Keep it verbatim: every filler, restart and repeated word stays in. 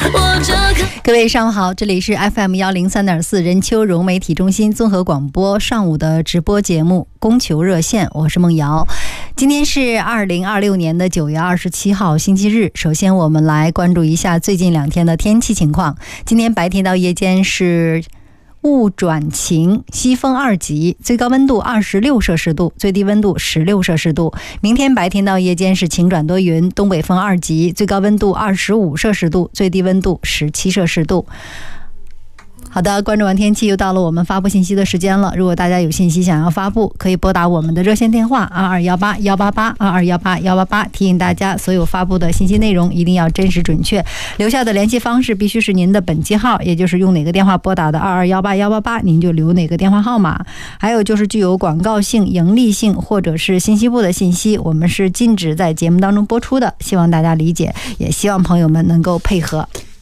各位上午好，这里是 F M 一零三点四 任丘融媒体中心综合广播上午的直播节目供求热线，我是梦瑶。今天是二零二六年的九月二十七号星期日。首先我们来关注一下最近两天的天气情况。今天白天到夜间是雾转晴，西风二级，最高温度二十六摄氏度，最低温度十六摄氏度。明天白天到夜间是晴转多云，东北风二级，最高温度二十五摄氏度，最低温度十七摄氏度。好的，关注完天气又到了我们发布信息的时间了。如果大家有信息想要发布，可以拨打我们的热线电话二二一八一八八二二一八一八八。提醒大家，所有发布的信息内容一定要真实准确，留下的联系方式必须是您的本机号，也就是用哪个电话拨打的二二一八一八八，您就留哪个电话号码。还有就是具有广告性、盈利性或者是信息部的信息，我们是禁止在节目当中播出的，希望大家理解，也希望朋友们能够配合。